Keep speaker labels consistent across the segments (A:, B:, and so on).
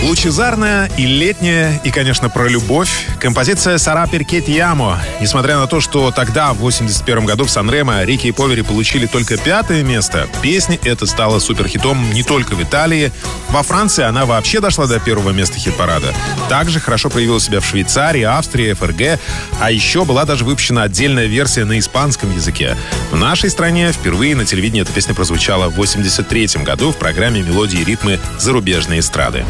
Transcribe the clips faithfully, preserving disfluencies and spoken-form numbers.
A: Лучезарная и летняя, и, конечно, про любовь. Композиция «Сара перché ti amo». Несмотря на то, что тогда, в восемьдесят первом году в Сан-Ремо Рики и Повери получили только пятое место, песня эта стала суперхитом не только в Италии. Во Франции она вообще дошла до первого места хит-парада. Также хорошо проявила себя в Швейцарии, Австрии, эф эр гэ. А еще была даже выпущена отдельная версия на испанском языке. В нашей стране впервые на телевидении эта песня прозвучала в восемьдесят третьем году в программе «Мелодии и ритмы зарубежной эстрады».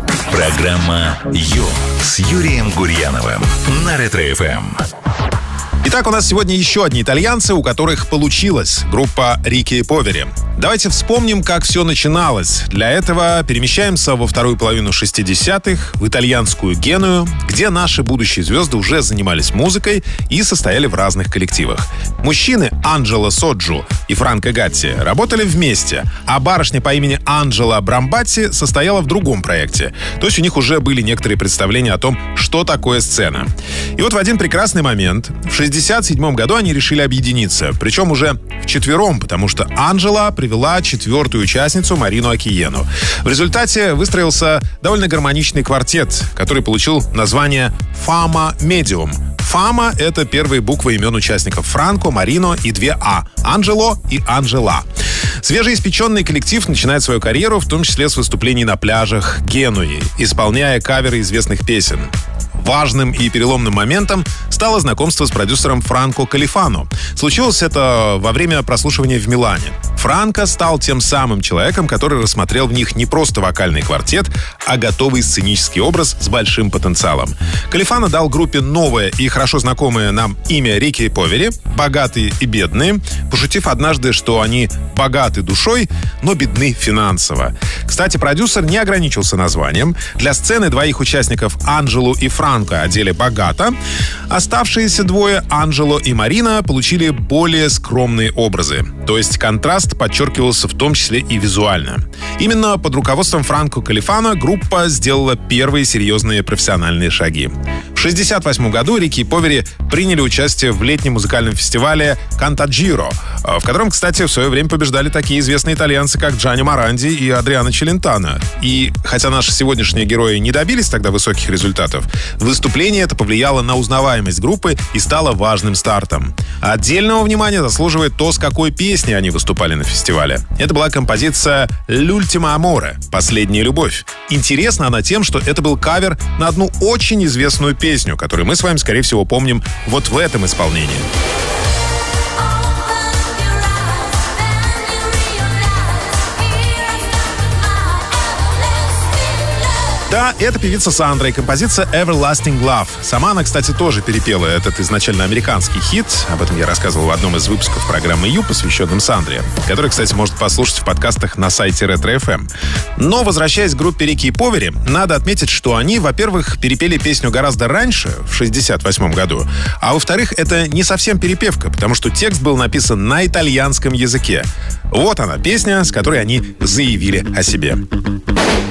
B: Программа «Ю» с Юрием Гурьяновым на Ретро-эф эм.
A: Итак, у нас сегодня еще одни итальянцы, у которых получилось. Группа Рики и Повери. Давайте вспомним, как все начиналось. Для этого перемещаемся во вторую половину шестидесятых, в итальянскую Геную, где наши будущие звезды уже занимались музыкой и состояли в разных коллективах. Мужчины Анджело Соджу и Франко Гатти работали вместе, а барышня по имени Анджела Брамбатти состояла в другом проекте. То есть у них уже были некоторые представления о том, что такое сцена. И вот в один прекрасный момент, в шестьдесят седьмом году они решили объединиться, причем уже вчетвером, потому что Анджела привела четвертую участницу Марину Акиену. В результате выстроился довольно гармоничный квартет, который получил название «Фама Медиум». «Фама» — это первые буквы имен участников: Франко, Марино и две «А» — Анджело и Анджела. Свежеиспеченный коллектив начинает свою карьеру, в том числе с выступлений на пляжах Генуи, исполняя каверы известных песен. Важным и переломным моментом стало знакомство с продюсером Франко Калифано. Случилось это во время прослушивания в Милане. Франко стал тем самым человеком, который рассмотрел в них не просто вокальный квартет, а готовый сценический образ с большим потенциалом. Калифано дал группе новое и хорошо знакомое нам имя Рики и Повери, богатые и бедные, пошутив однажды, что они богаты душой, но бедны финансово. Кстати, продюсер не ограничился названием. Для сцены двоих участников Анджелу и Франко одели богато. Оставшиеся двое, Анджело и Марина, получили более скромные образы. То есть контраст подчеркивался в том числе и визуально. Именно под руководством Франко Калифано группа сделала первые серьезные профессиональные шаги. В шестьдесят восьмом году Рики и Повери приняли участие в летнем музыкальном фестивале «Кантаджиро», в котором, кстати, в свое время побеждали такие известные итальянцы, как Джанни Моранди и Адриано Челентано. И хотя наши сегодняшние герои не добились тогда высоких результатов, выступление это повлияло на узнаваемость группы и стало важным стартом. Отдельного внимания заслуживает то, с какой песней они выступали на фестивале. Это была композиция «L'ultima amore» — «Последняя любовь». Интересна она тем, что это был кавер на одну очень известную песню, которую мы с вами, скорее всего, помним вот в этом исполнении. Да, это певица Сандра и композиция «Everlasting Love». Сама она, кстати, тоже перепела этот изначально американский хит. Об этом я рассказывал в одном из выпусков программы «Ю», посвященном Сандре, который, кстати, можно послушать в подкастах на сайте Ретро-эф эм. Но, возвращаясь к группе Рики и Повери, надо отметить, что они, во-первых, перепели песню гораздо раньше, в шестьдесят восьмом году, а во-вторых, это не совсем перепевка, потому что текст был написан на итальянском языке. Вот она, песня, с которой они заявили о себе.